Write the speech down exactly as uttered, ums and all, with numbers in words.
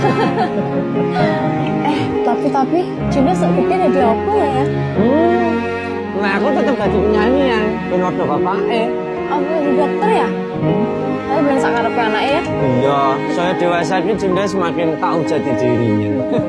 Eh, tapi tapi Cinda segede jadi apa ya ya? Hmm, nah aku tetap jadi penyanyi yang benar-benar bapak eh. Apa jadi dokter ya? Tapi belum sakarep anaknya ya? Iya, saya dewasa ini Cinda semakin tahu jati dirinya.